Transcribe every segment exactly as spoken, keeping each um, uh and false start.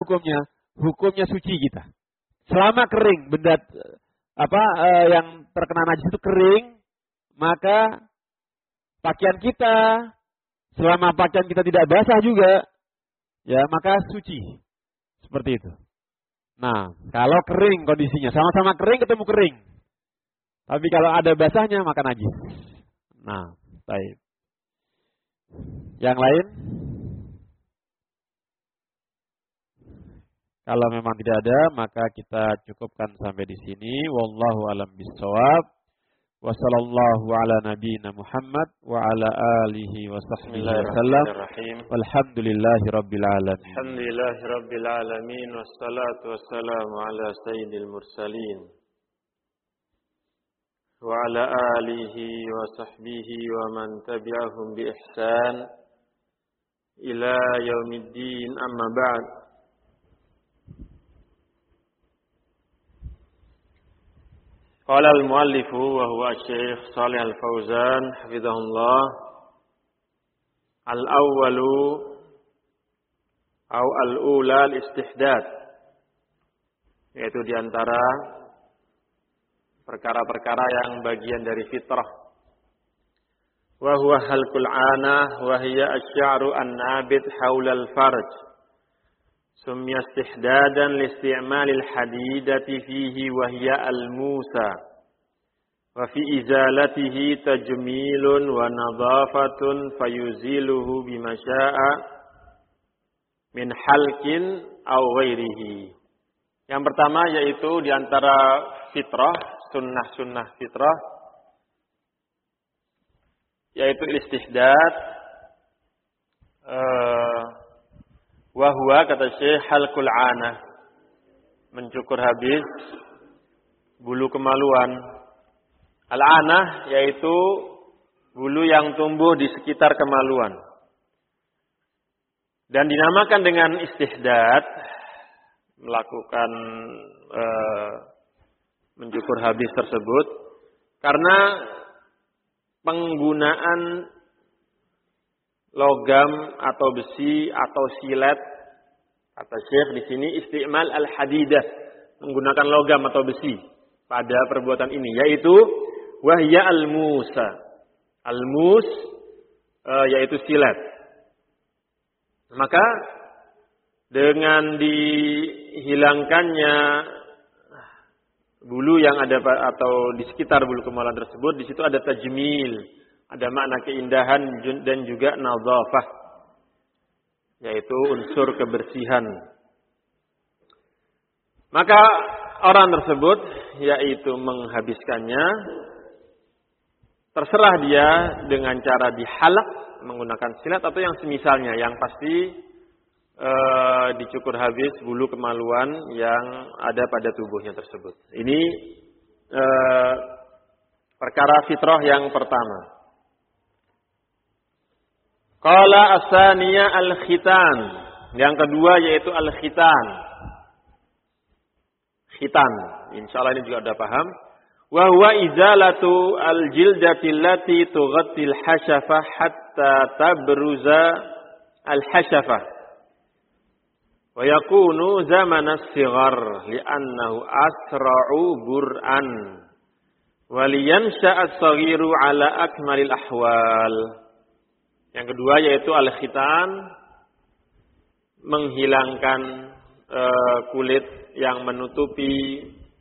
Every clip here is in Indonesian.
hukumnya? Hukumnya suci kita. Selama kering, benda apa eh, yang terkena najis itu kering, maka pakaian kita, selama pakaian kita tidak basah juga, ya maka suci. Seperti itu. Nah, kalau kering kondisinya, sama-sama kering ketemu kering. Tapi kalau ada basahnya, maka najis. Nah, baik. Yang lain? Kalau memang tidak ada, maka kita cukupkan sampai di sini. Wallahu a'lam bishawab. Wa sallallahu ala nabiyyina Muhammad wa ala alihi wa sahbihi wasallam. Walhamdulillahi rabbil alamin. Alhamdulillahi rabbil alamin wassalatu wassalamu ala sayyidil mursalin wa ala alihi wa sahbihi wa man tabi'ahum bi ihsan ila yaumiddin, amma ba'd. Qala al-muallif wa huwa Syekh Shalih Al-Fauzan hafizahullah, al-awwalu au al-ula al-istihdad, yaitu diantara perkara-perkara yang bagian dari fitrah. Wa huwa halqul anah wa hiya asy-sya'ru an-nabit haula al-farj. Summiya istihdadan li isti'malil hadidati fihi wa hiya al-musa. Wa fi izalatihi tajmilun wa nadhafatun fayuziluhu bima syaa min halqin aw ghairihi. Yang pertama yaitu diantara fitrah, sunnah-sunnah fitrah, yaitu istihdad. Uh, Wahwa kata Syekh halqul anah, mencukur habis bulu kemaluan. Al-anah yaitu bulu yang tumbuh di sekitar kemaluan. Dan dinamakan dengan istihdad, melakukan e, mencukur habis tersebut, karena penggunaan logam atau besi atau silet, kata Syekh di sini isti'mal al-hadidah, menggunakan logam atau besi pada perbuatan ini, yaitu wahya al-musa, al-mus e, yaitu silet. Maka dengan dihilangkannya bulu yang ada atau di sekitar bulu kemaluan tersebut, di situ ada tajmil, ada makna keindahan dan juga nadhafah, yaitu unsur kebersihan. Maka orang tersebut yaitu menghabiskannya, terserah dia dengan cara dihalak menggunakan silet atau yang semisalnya, yang pasti e, dicukur habis bulu kemaluan yang ada pada tubuhnya tersebut. Ini e, perkara fitrah yang pertama. Qala as-saniyah al-khitan. Yang kedua yaitu al-khitan. Khitan. Insyaallah ini juga sudah paham. Wa huwa izalatu al-jildati allati tughatti al-hashafah hatta tabruza al-hashafah. Wa yakunu zaman as-sighar li'annahu asra'u bur'an. Wa liyansha'a as-saghiru ala akmalil ahwal. Yang kedua yaitu al-khitan, menghilangkan e, kulit yang menutupi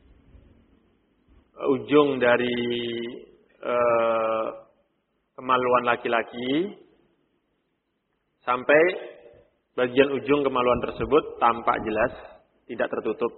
ujung dari e, kemaluan laki-laki sampai bagian ujung kemaluan tersebut tampak jelas, tidak tertutup.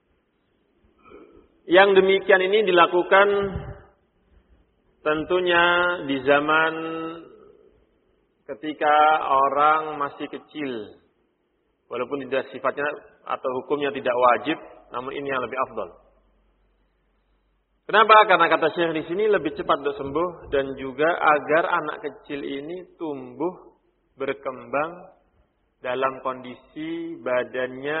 Yang demikian ini dilakukan tentunya di zaman ketika orang masih kecil, walaupun tidak sifatnya atau hukumnya tidak wajib, namun ini yang lebih afdal. Kenapa? Karena kata Syekh di sini lebih cepat untuk sembuh dan juga agar anak kecil ini tumbuh berkembang dalam kondisi badannya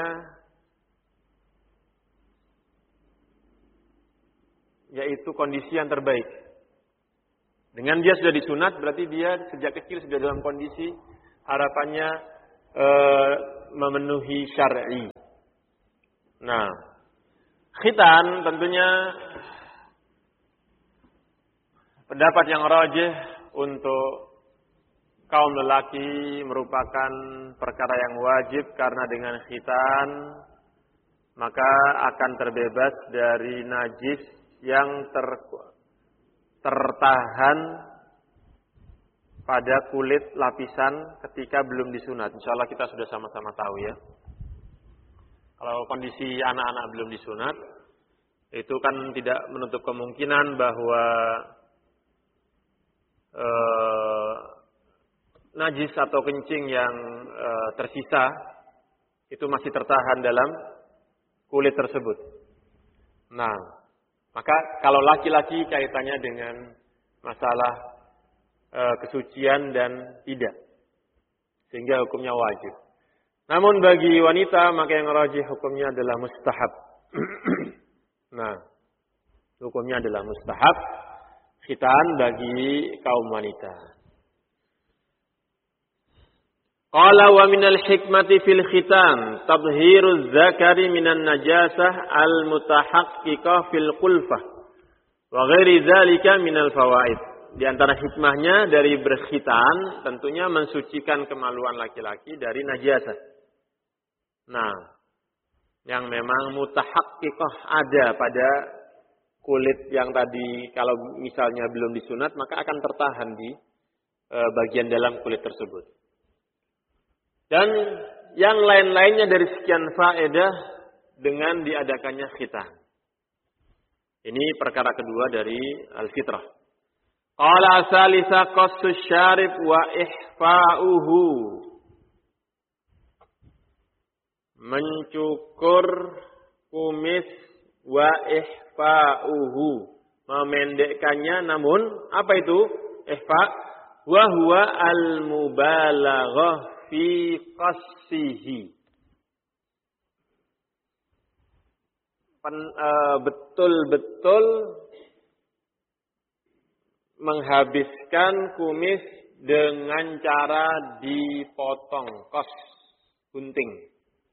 yaitu kondisi yang terbaik. Dengan dia sudah disunat, berarti dia sejak kecil sudah dalam kondisi harapannya e, memenuhi syar'i. Nah, khitan tentunya pendapat yang rajih untuk kaum lelaki merupakan perkara yang wajib karena dengan khitan maka akan terbebas dari najis yang ter, tertahan pada kulit lapisan ketika belum disunat. Insyaallah kita sudah sama-sama tahu ya. Kalau kondisi anak-anak belum disunat, itu kan tidak menutup kemungkinan bahwa eh, najis atau kencing yang eh, tersisa itu masih tertahan dalam kulit tersebut. Nah, maka kalau laki-laki kaitannya dengan masalah kesucian dan tidak, sehingga hukumnya wajib. Namun bagi wanita maka yang rajih hukumnya adalah mustahab. Nah, hukumnya adalah mustahab khitan bagi kaum wanita. Qala wa minal hikmati fil khitan tadhhiruz zakari minan najasah al mutahaqqiqah fil qulfah wa ghairi dzalika minal fawaid. Di antara hikmahnya dari berkhitan tentunya mensucikan kemaluan laki-laki dari najasah. Nah, yang memang mutahaqqiqah ada pada kulit yang tadi kalau misalnya belum disunat maka akan tertahan di e, bagian dalam kulit tersebut. Dan yang lain-lainnya dari sekian faedah dengan diadakannya khitan. Ini perkara kedua dari al-fitrah. Qala salisa qassus syarib wa ihfa'uhu. Mencukur kumis wa ihfa'uhu. Memendekkannya namun apa itu? Ihfa' wa huwa al-mubalaghah fi qassihi. Pen, uh, betul-betul menghabiskan kumis dengan cara dipotong, kos, gunting.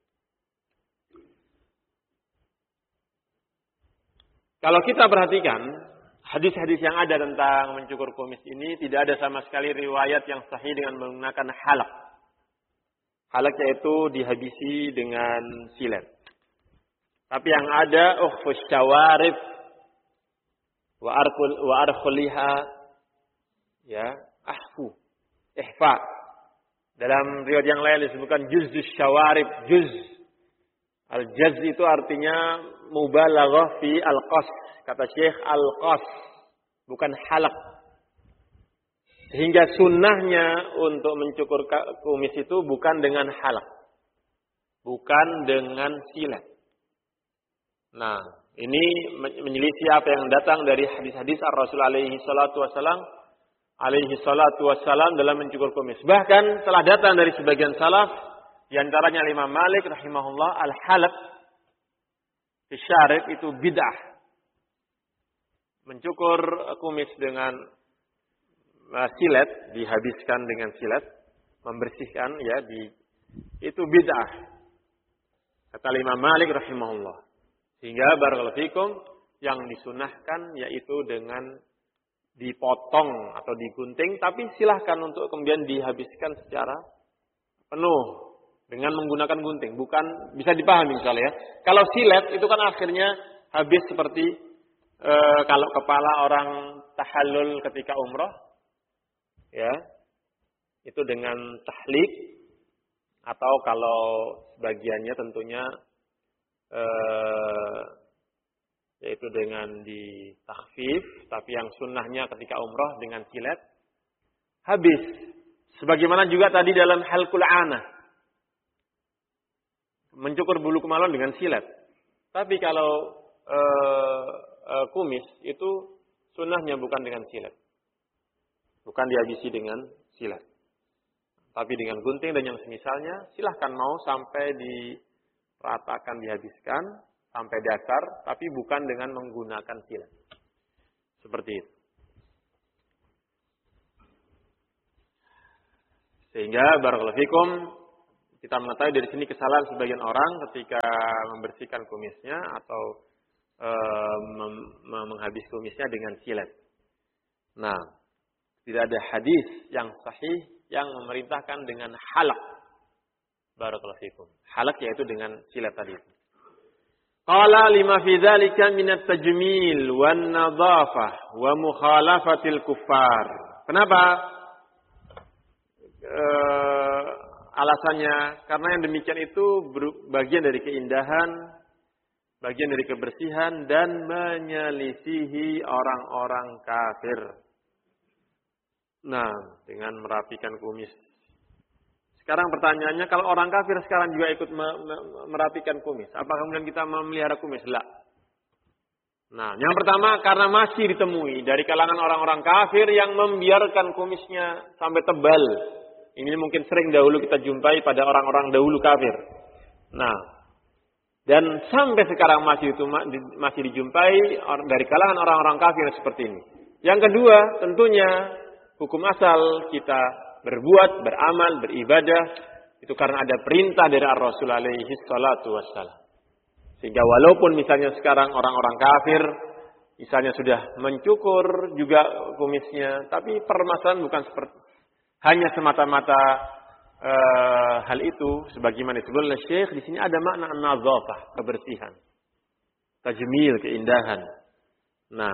Kalau kita perhatikan, hadis-hadis yang ada tentang mencukur kumis ini, tidak ada sama sekali riwayat yang sahih dengan menggunakan halak. Halak yaitu dihabisi dengan silet. Tapi yang ada, ukhfus syawarib, wa arkul wa arkhuliha, ya, ahfu, ihfa. Dalam riwayat yang lain disebutkan juzzus syawarib, juz. Al-jaz itu artinya mubalaghah fi al-qas. Kata Syekh al-qas, bukan halaq. Sehingga sunnahnya untuk mencukur kumis itu bukan dengan halaq. Bukan dengan silet. Nah, ini menyelisih apa yang datang dari hadis-hadis Ar-Rasul alaihi salatu wasalam alaihi salatu wassalam dalam mencukur kumis. Bahkan telah datang dari sebagian salaf, di antaranya Imam Malik rahimahullah, al-halaq fi syarib itu bid'ah. Mencukur kumis dengan uh, silet, dihabiskan dengan silet, membersihkan ya di itu bid'ah. Kata Imam Malik rahimahullah. Sehingga barakallahu fikum yang disunahkan yaitu dengan dipotong atau digunting, tapi silahkan untuk kemudian dihabiskan secara penuh dengan menggunakan gunting. Bukan, bisa dipahami misalnya ya. Kalau silet itu kan akhirnya habis seperti e, kalau kepala orang tahallul ketika umrah, ya, itu dengan tahlik, atau kalau sebagiannya tentunya e, yaitu dengan di takhfif, tapi yang sunnahnya ketika umrah dengan silet habis. Sebagaimana juga tadi dalam halqul ana, mencukur bulu kemaluan dengan silet. Tapi kalau e, e, kumis itu sunnahnya bukan dengan silet, bukan dihabisi dengan silet, tapi dengan gunting dan yang semisalnya. Silahkan mau sampai diratakan, dihabiskan sampai dasar, tapi bukan dengan menggunakan silet. Seperti itu. Sehingga barakallahu fikum, Kita mengetahui dari sini kesalahan sebagian orang ketika membersihkan kumisnya atau e, mem- menghabis kumisnya dengan silet. Nah, tidak ada hadis yang sahih yang memerintahkan dengan halaq. Barakallahu fikum. Halaq yaitu dengan silet tadi. Qala lima fi dzalika min at-tajmil wan nadhafah wa mukhalafatil kuffar. Kenapa? E, alasannya karena yang demikian itu bagian dari keindahan, bagian dari kebersihan dan menyelisihi orang-orang kafir. Nah, dengan merapikan kumis. Sekarang pertanyaannya, kalau orang kafir sekarang juga ikut me- me- merapikan kumis, apakah kemudian kita memelihara kumis? La. Nah, yang pertama karena masih ditemui dari kalangan orang-orang kafir yang membiarkan kumisnya sampai tebal. Ini mungkin sering dahulu kita jumpai pada orang-orang dahulu kafir. Nah, dan sampai sekarang masih itu masih dijumpai dari kalangan orang-orang kafir seperti ini. Yang kedua, tentunya hukum asal kita berbuat, beramal, beribadah itu karena ada perintah dari Ar-Rasul alaihi salatu wassalam. Sehingga walaupun misalnya sekarang orang-orang kafir misalnya sudah mencukur juga kumisnya, tapi permasalahan bukan seperti hanya semata-mata uh, hal itu sebagaimana disebut oleh Syekh di sini ada makna an-nadzafah, kebersihan, tajmil, keindahan. Nah,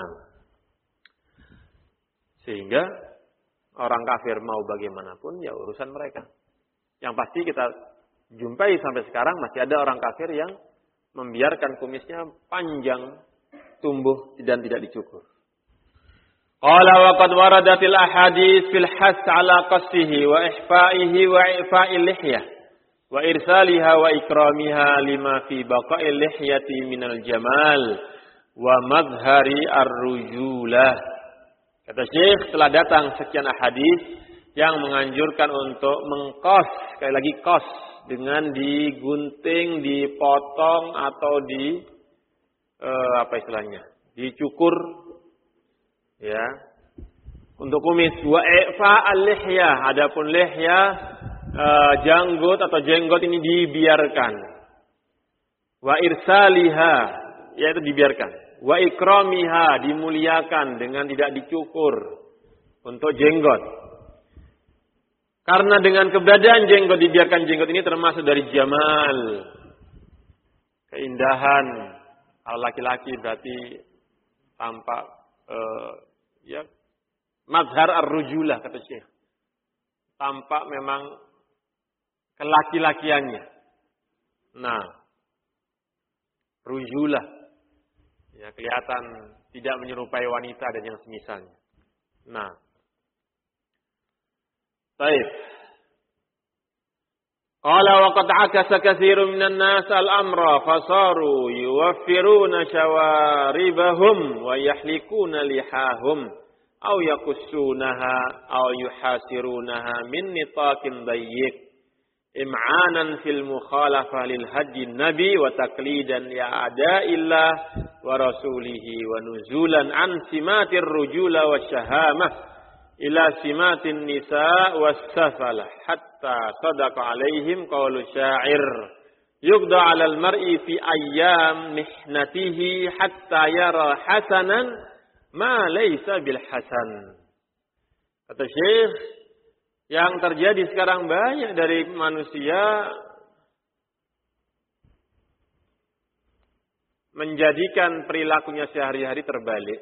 sehingga orang kafir mau bagaimanapun ya urusan mereka. Yang pasti kita jumpai sampai sekarang masih ada orang kafir yang membiarkan kumisnya panjang, tumbuh dan tidak dicukur. Qala wa qad waradatil ahadits fil has ala qassihi wa ihfa'ihi wa i'fa'il lihyah wa irsaliha wa ikramiha lima fi baqa'il lihyati minal jamal wa madhari ar-rujulah. Kata Syekh, telah datang sekian hadis yang menganjurkan untuk mengkos, sekali lagi kos, dengan digunting, dipotong atau di eh, apa istilahnya, dicukur, ya, untuk kumis. Wa ifa al-lihyah, adapun lihyah eh, janggut atau jenggot ini dibiarkan. Wa irsaliha, yaitu dibiarkan. Wa ikramiha, dimuliakan dengan tidak dicukur untuk jenggot. Karena dengan keberadaan jenggot, dibiarkan jenggot ini termasuk dari jamal, keindahan. Kalau laki-laki berarti tampak uh, ya mazhar ar-rujulah kata Syekh. Tampak memang kelaki-lakiannya. Nah, rujulah. Ya, kelihatan tidak menyerupai wanita dan yang semisalnya. Nah. Baik. Qala wa qad akasa katsirun minan nas al-amra fasaru yuwaffiruna shawaribahum wa yahlikuna lihahum aw yakussunaha aw yuhasirunaha min nitaqin dayyiq im'anan fil mukhalafah lil hadi nabi wa taqlidan li a'da'illah wa rasulihi wa nuzulan an simatir rujula wa syahamah ila simatin nisa was safalah hatta sadaqa alaihim qawlu syair yuqda 'alal mar'i fi ayyam mihnatihi hatta yara hasanan ma laysa bil hasan. Kata Syekh, yang terjadi sekarang banyak dari manusia menjadikan perilakunya sehari-hari terbalik.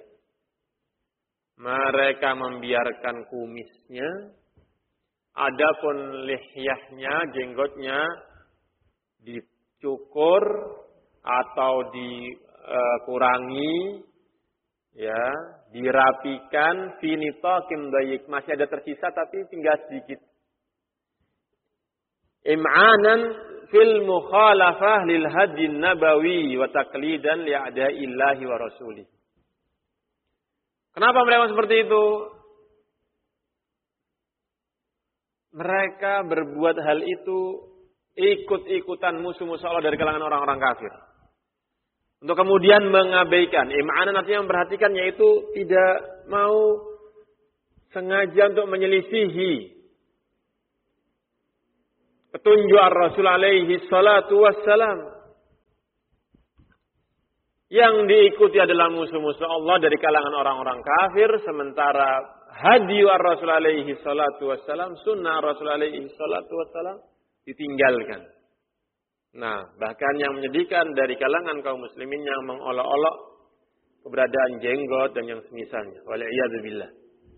Mereka membiarkan kumisnya, adapun lihyahnya, jenggotnya dicukur atau dikurangi, ya, dirapikan, finitaqin dayyiq, masih ada tersisa tapi tinggal sedikit. Im'anan fil mukhalafah lil hadi nabawi wa taqlidan li a'da'illahi wa rasulih. Kenapa mereka seperti itu? Mereka berbuat hal itu ikut-ikutan musuh-musuh Allah dari kalangan orang-orang kafir. Untuk kemudian mengabaikan. Im'anan artinya memperhatikan, yaitu tidak mau sengaja untuk menyelisihi petunjuk Ar-Rasul alaihi salatu wassalam. Yang diikuti adalah musuh-musuh Allah dari kalangan orang-orang kafir, sementara hadi Ar-Rasul alaihi salatu wassalam, sunnah Ar-Rasul alaihi salatu wassalam ditinggalkan. Nah, bahkan yang menyedihkan dari kalangan kaum muslimin yang mengolok-olok keberadaan jenggot dan yang semisalnya. Wal'iyadzubillah.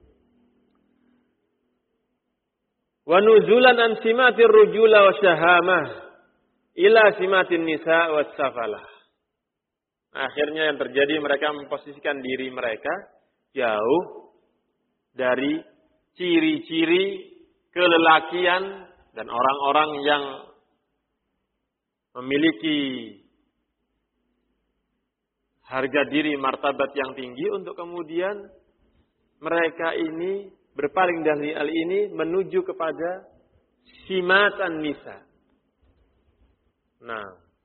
Wa nuzulan an simatir rujula wa syahamah ila simatin nisa wa safalah. Akhirnya yang terjadi, mereka memposisikan diri mereka jauh dari ciri-ciri kelelakian dan orang-orang yang memiliki harga diri martabat yang tinggi, untuk kemudian mereka ini berpaling dari hal ini menuju kepada simatan nisa. Nah,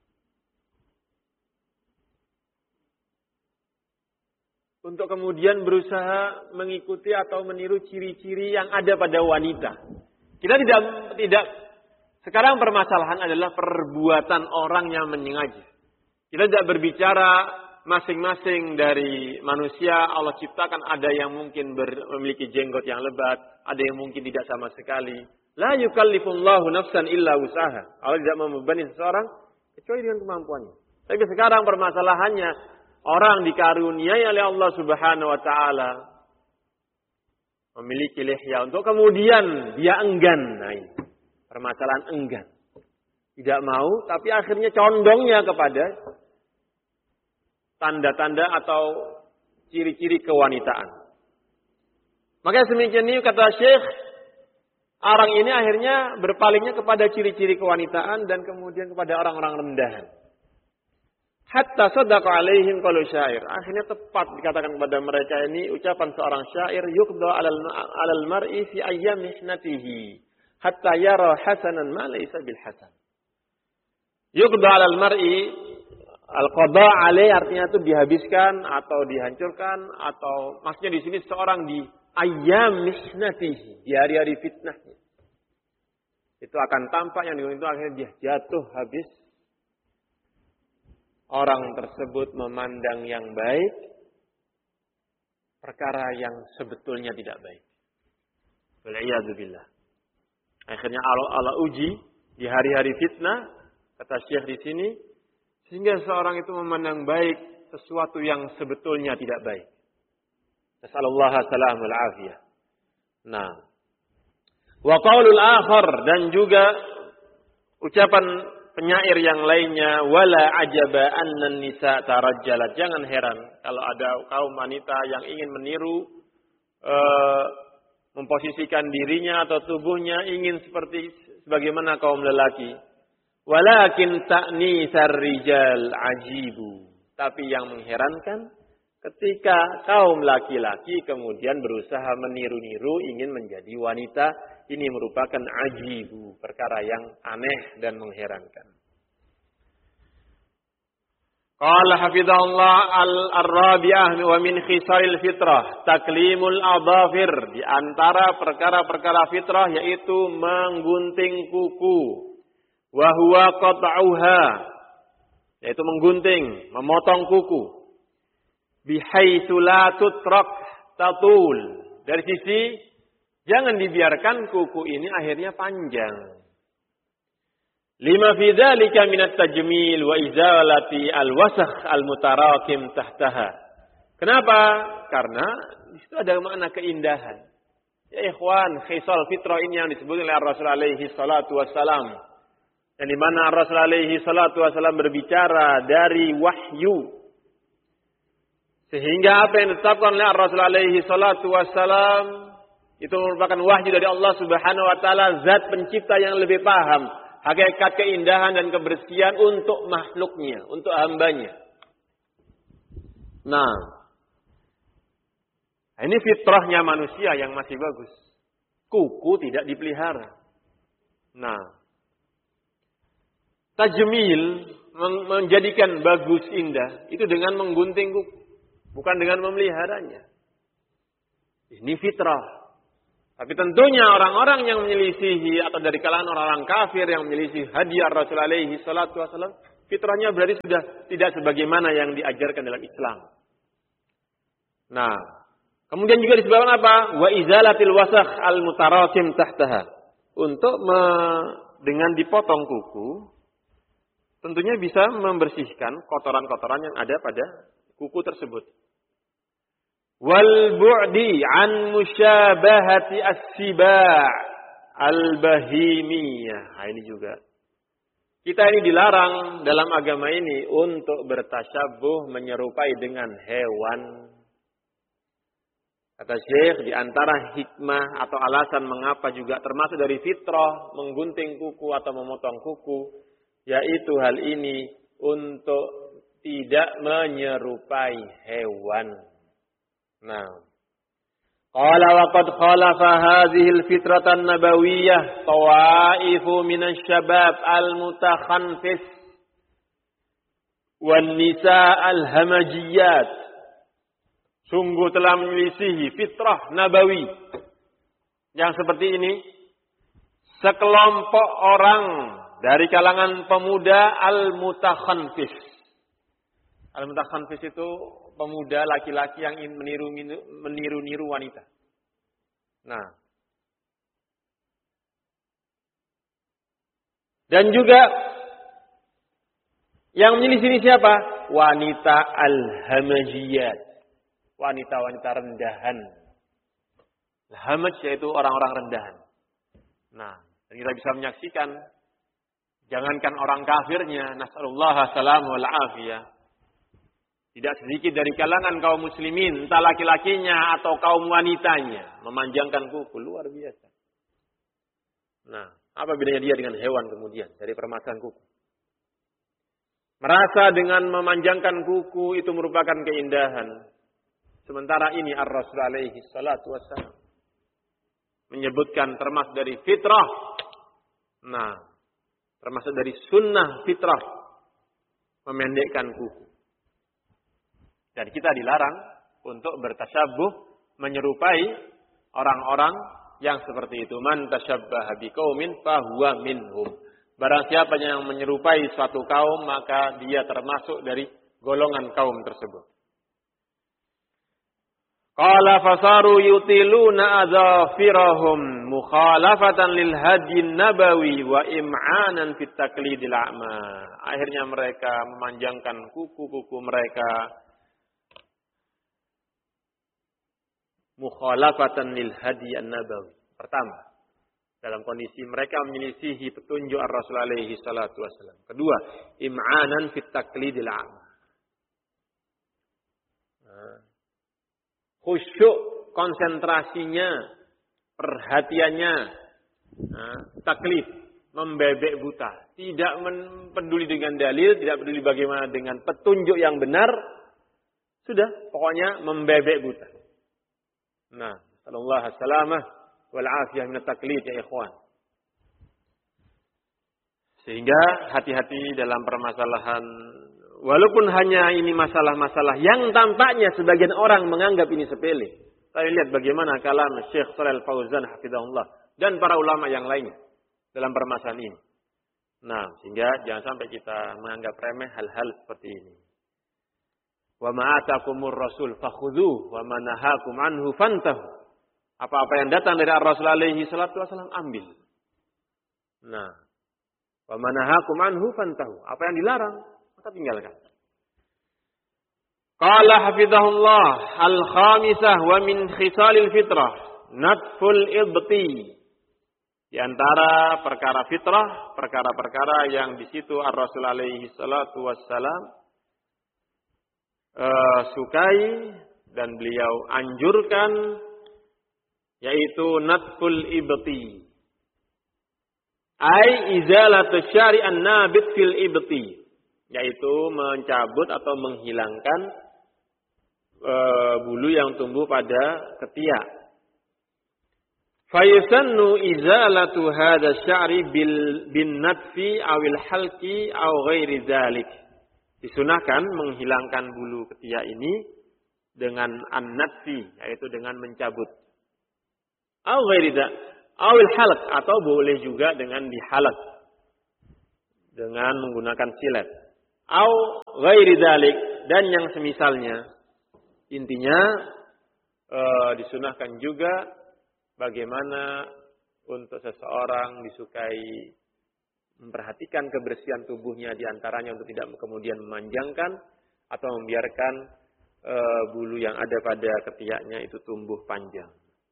untuk kemudian berusaha mengikuti atau meniru ciri-ciri yang ada pada wanita. Kita tidak tidak sekarang permasalahan adalah perbuatan orang yang menyengaja. Kita tidak berbicara masing-masing dari manusia Allah ciptakan, ada yang mungkin ber, memiliki jenggot yang lebat, ada yang mungkin tidak sama sekali. La yukallifullahu nafsan illa usaha. Allah tidak membebani seseorang kecuali dengan kemampuannya. Tapi sekarang permasalahannya, orang dikaruniai oleh Allah Subhanahu wa taala memiliki lihya, untuk kemudian dia enggan. Nah, ini permasalahan enggan. Tidak mau, tapi akhirnya condongnya kepada tanda-tanda atau ciri-ciri kewanitaan. Maka semikian ini kata Syekh, orang ini akhirnya berpalingnya kepada ciri-ciri kewanitaan dan kemudian kepada orang-orang rendahan. Hatta sadaqa alaihim qalu syair. Akhirnya tepat dikatakan kepada mereka ini ucapan seorang syair, yuqda 'alal 'alal mar'i fi ayyam mihnatihi hatta yara hasanan ma laysa bil hasan. Yuqda 'alal mar'i, al-qada 'alai artinya itu dihabiskan atau dihancurkan, atau maksudnya di sini seorang di ayyam mihnatihi, di hari-hari fitnahnya. Itu akan tampak yang itu akhirnya dia jatuh habis. Orang tersebut memandang yang baik perkara yang sebetulnya tidak baik. Wal'iyadzubillah. Akhirnya Allah, Allah uji di hari-hari fitnah, kata Syekh di sini, sehingga seorang itu memandang baik sesuatu yang sebetulnya tidak baik. Nasallallahu salamul afiyah. Nah, wa qaulul akhar, dan juga ucapan penyair yang lainnya, wala ajaba annan nisa tarajjalat. Jangan heran kalau ada kaum wanita yang ingin meniru, e, memposisikan dirinya atau tubuhnya ingin seperti sebagaimana kaum lelaki. Walakin ta'nisar rijal ajibu. Tapi yang mengherankan ketika kaum laki-laki kemudian berusaha meniru-niru ingin menjadi wanita, ini merupakan ajibu, perkara yang aneh dan mengherankan. Qala hafizahullah al-rabi'ah wa min khisaril fitrah taklimul adhafir. Di antara perkara-perkara fitrah yaitu menggunting kuku. Wa huwa qat'uha, yaitu menggunting, memotong kuku. Bihaitsu la tutrak tatul. Dari sisi jangan dibiarkan kuku ini akhirnya panjang. Lima fi dzalika minat tajmil wa izalati al-wasakh al-mutarakim tahtaha. Kenapa? Karena di situ ada makna keindahan. Ya ikhwan, khisal fitrah ini yang disebut oleh Rasul alaihi salatu wassalam. Yang di mana Rasul alaihi salatu wassalam berbicara dari wahyu. Sehingga apa yang ditetapkan oleh Rasul alaihi salatu wassalam itu merupakan wahyu dari Allah Subhanahu wa taala, zat pencipta yang lebih paham hakikat keindahan dan kebersihan untuk makhluknya, untuk hambanya. Nah, ini fitrahnya manusia yang masih bagus. Kuku tidak dipelihara. Nah, tajmil, menjadikan bagus indah itu dengan menggunting kuku, bukan dengan memeliharanya. Ini fitrah. Tapi tentunya orang-orang yang menyelisihi atau dari kalangan orang-orang kafir yang menyelisihi hadiah Rasul alaihi salatu wasallam, fitrahnya berarti sudah tidak sebagaimana yang diajarkan dalam Islam. Nah, kemudian juga disebabkan apa? Wa izalatil wasakh al-mutarakim tahtaha. Untuk me, dengan dipotong kuku, tentunya bisa membersihkan kotoran-kotoran yang ada pada kuku tersebut. Wal bu'di an musyabahati as-siba' al-bahimiyah. Nah, ini juga. Kita ini dilarang dalam agama ini untuk bertasyabuh menyerupai dengan hewan. Kata Syekh, di antara hikmah atau alasan mengapa juga termasuk dari fitrah menggunting kuku atau memotong kuku, yaitu hal ini untuk tidak menyerupai hewan. Nah, qala wa qad khalafa hadhihi al-fitrah an-nabawiyyah tawaifu min asy-syabab al-mutakhanfis wan nisa al-hamajiyat. Sungguh telah menyelisihi fitrah nabawi yang seperti ini sekelompok orang dari kalangan pemuda al-mutakhanfis. Al-mutakhanfis itu pemuda laki-laki yang ingin meniru meniru-niru wanita. Nah. Dan juga yang menyelisih siapa? Wanita al-hamajiyat. Wanita-wanita rendahan. Hamaj yaitu orang-orang rendahan. Nah, dan kita bisa menyaksikan jangankan orang kafirnya, nasallallahu salam wal afiyah. Tidak sedikit dari kalangan kaum muslimin, entah laki-lakinya atau kaum wanitanya, memanjangkan kuku, luar biasa. Nah, apa bedanya dia dengan hewan kemudian, dari permasalahan kuku? Merasa dengan memanjangkan kuku itu merupakan keindahan. Sementara ini Ar-Rasul alaihi salatu wassalam menyebutkan termasuk dari fitrah. Nah, termasuk dari sunnah fitrah memendekkan kuku. Dan kita dilarang untuk bertasyabuh menyerupai orang-orang yang seperti itu. Man tasyabbaha biqaumin fahuwa minhum. Barang siapa yang menyerupai suatu kaum, maka dia termasuk dari golongan kaum tersebut. Qala fasaru yutiluna adzafirahum mukhalafatan lil hadi nabawi wa im'anan fit taqlidil a'ma. Akhirnya mereka memanjangkan kuku-kuku mereka mukhalafatan lil hadi an-nabawi. Pertama, dalam kondisi mereka menyelisihi petunjuk Ar-Rasul alaihi salatu wasallam. Kedua, im'anan fit taqlidil a'ma. Khusyuk konsentrasinya, perhatiannya, nah, taklid, membebek buta. Tidak peduli dengan dalil, tidak peduli bagaimana dengan petunjuk yang benar. Sudah, pokoknya membebek buta. Nah, sallallahu alaihi wasallam wal afiyah min taklid ya ikhwan. Sehingga hati-hati dalam permasalahan. Walaupun hanya ini masalah-masalah yang tampaknya sebagian orang menganggap ini sepele. Tapi lihat bagaimana kalam Syekh Shalih Al-Fauzan hafizahullah dan para ulama yang lainnya dalam permasalahan ini. Nah, sehingga jangan sampai kita menganggap remeh hal-hal seperti ini. Wa ma atakumur rasul fakhudhuhu wa ma nahakum anhu fantahu. Apa-apa yang datang dari Ar-Rasul alaihi salatu wasallam ambil. Nah, wa ma nahakum anhu fantahu. Apa yang dilarang maka tinggalkan. Qala hafizahullah al-khamisah wa min khisalil fitrah natful ibti. Di antara perkara fitrah, perkara-perkara yang di situ Ar-Rasul alaihi salatu wassalam uh, sukai dan beliau anjurkan, yaitu natful ibti. Ai izalatu syari'an nabit fil ibti. Yaitu mencabut atau menghilangkan e, bulu yang tumbuh pada ketiak. Fayusannu izalatu hadha sya'ri bil bin natfi awil halqi aw ghairi dzalik. Disunahkan menghilangkan bulu ketiak ini dengan an-natfi, yaitu dengan mencabut. Au ghairi dzalik, awil halq, atau boleh juga dengan dihalq dengan menggunakan silet. Au ghairi dzalik, dan yang semisalnya. Intinya e, disunahkan juga bagaimana untuk seseorang disukai memperhatikan kebersihan tubuhnya, diantaranya untuk tidak kemudian memanjangkan atau membiarkan e, bulu yang ada pada ketiaknya itu tumbuh panjang.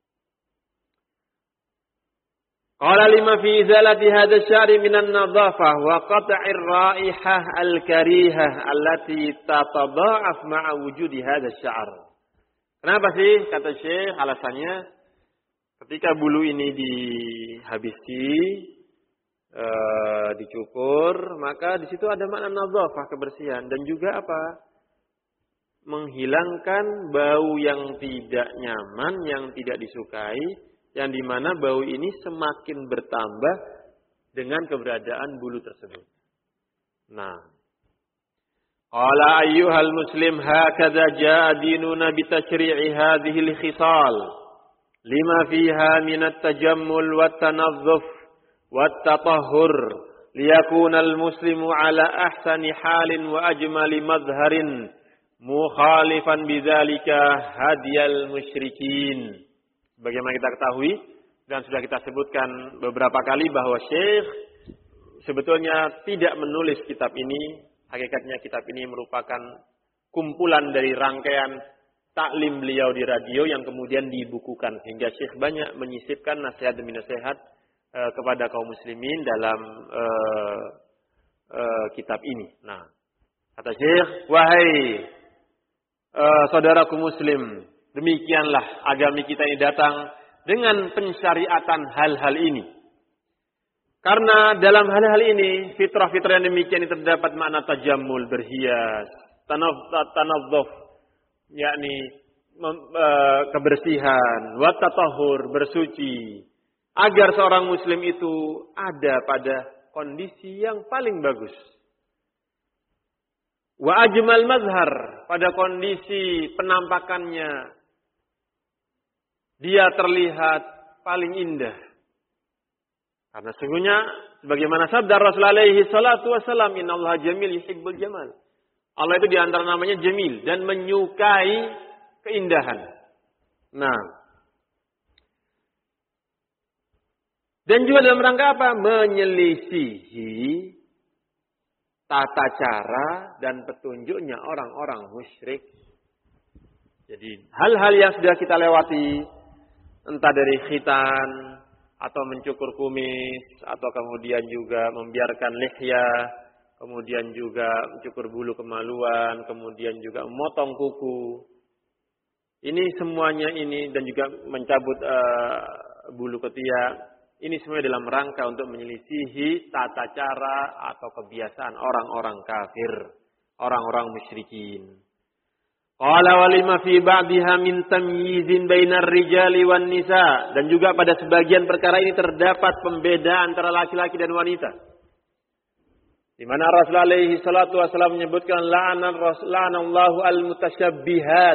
Qala lima fi izalati hadha asy-sya'ri minan nadhafah wa qat'ir raihah al-karihah allati tatadha'af ma'a wujudi hadha asy-sya'r. Kenapa sih kata Syekh? Alasannya ketika bulu ini dihabisi, e, dicukur, maka di situ ada makna nadhafah, kebersihan, dan juga apa? Menghilangkan bau yang tidak nyaman, yang tidak disukai, yang dimana bau ini semakin bertambah dengan keberadaan bulu tersebut. Nah, qala ayyuhal muslim hakadha jaa dinuna bi tashri'i hadhihi al-khisal lima fiha min at-tajammul wat-tanazzuf wat-tatahhur liyakuna al-muslimu ala ahsani halin wa ajmali madhharin mukhalifan bidzalika hadiyal musyrikin. Bagaimana kita ketahui dan sudah kita sebutkan beberapa kali bahwa Syekh sebetulnya tidak menulis kitab ini. Hakikatnya kitab ini merupakan kumpulan dari rangkaian taklim beliau di radio yang kemudian dibukukan. Sehingga Syekh banyak menyisipkan nasihat demi nasihat uh, kepada kaum muslimin dalam uh, uh, kitab ini. Nah, kata Syekh, wahai uh, saudaraku muslim, demikianlah agama kita ini datang dengan pensyariatan hal-hal ini. Karena dalam hal-hal ini, fitrah-fitrah yang demikian ini terdapat makna tajammul, berhias, tanadhdhuf, yakni kebersihan, wa tatahhur, bersuci, agar seorang muslim itu ada pada kondisi yang paling bagus. Wa ajmal mazhar, pada kondisi penampakannya dia terlihat paling indah. Karena sesungguhnya sebagaimana sabda Rasul alaihi salatu wasallam, innallaha jamil yuhibbul jamal. Allah itu di antara namanya jamil dan menyukai keindahan. Nah, dan juga dalam rangka apa? Menyelisihi tata cara dan petunjuknya orang-orang musyrik. Jadi hal-hal yang sudah kita lewati, entah dari khitan atau mencukur kumis atau kemudian juga membiarkan lihya, kemudian juga mencukur bulu kemaluan, kemudian juga memotong kuku. Ini semuanya ini dan juga mencabut uh, bulu ketiak. Ini semuanya dalam rangka untuk menyelisihi tata cara atau kebiasaan orang-orang kafir, orang-orang musyrikin. Qala walima fi ba'dihha min tamyizin bainar rijali wan nisa, dan juga pada sebagian perkara ini terdapat pembedaan antara laki-laki dan wanita. Di mana Rasulullah alaihi salatu wasallam menyebutkan la'ana Allahu al-mutasyabbihat